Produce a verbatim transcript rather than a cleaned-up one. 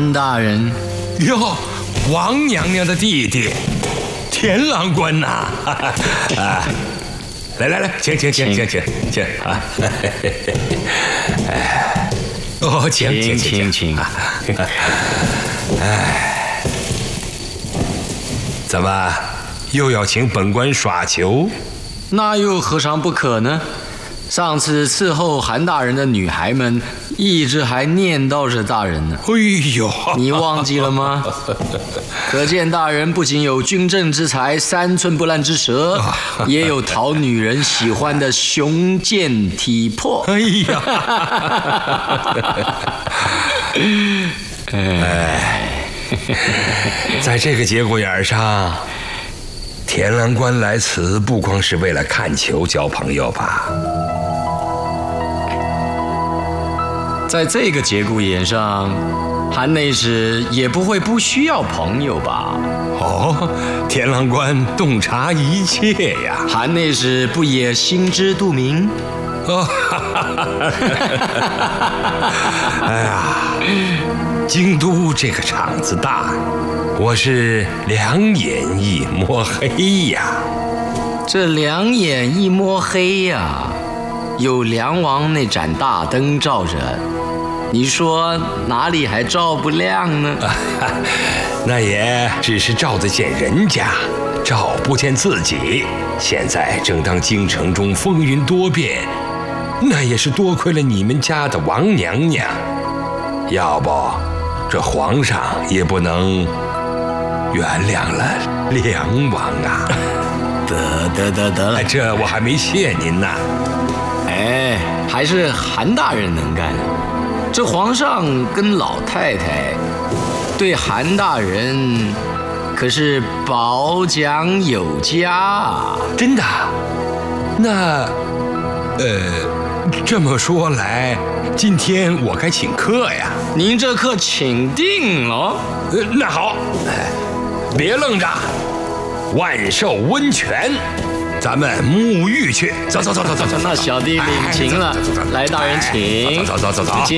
韩大人。 哟，王娘娘的弟弟，田郎官呐！啊，来来来，请请请请请请啊！哦，请请请请。哎，怎么又要请本官耍球？ 那又何尝不可呢？上次伺候韩大人的女孩们，一直还念叨着大人呢。 哎呦， 你忘记了吗？可见大人不仅有军政之才、三寸不烂之舌，也有讨女人喜欢的雄健体魄。 哎呀，哎，在这个节骨眼上，田郎官来此不光是为了看球交朋友吧？ 在这个节骨眼上，韩内史也不会不需要朋友吧？ 哦，田郎官洞察一切呀！ 韩内史不也心知肚明？ 哦，哎呀，京都这个场子大，我是两眼一摸黑呀。 这两眼一摸黑呀，有梁王那盏大灯照着，你说哪里还照不亮呢？ 那也只是照得见人家，照不见自己。现在正当京城中风云多变，那也是多亏了你们家的王娘娘，要不这皇上也不能原谅了梁王啊。 得得得得了， 这我还没谢您呢。 哎，还是韩大人能干。这皇上跟老太太对韩大人可是褒奖有加啊！ 真的？那，呃，这么说来，今天我该请客呀。 您这客请定了。 呃，那好，哎，别愣着，万寿温泉，咱们沐浴去。走走走走走走。 那小弟领情了，来，大人请。 走走走走走。